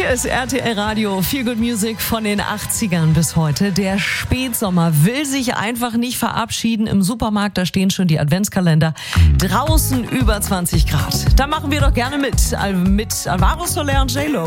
Hier ist RTL Radio, Feel Good Music von den 80ern bis heute. Der Spätsommer will sich einfach nicht verabschieden. Im Supermarkt, da stehen schon die Adventskalender. Draußen über 20 Grad. Da machen wir doch gerne mit Alvaro Soler und J-Lo.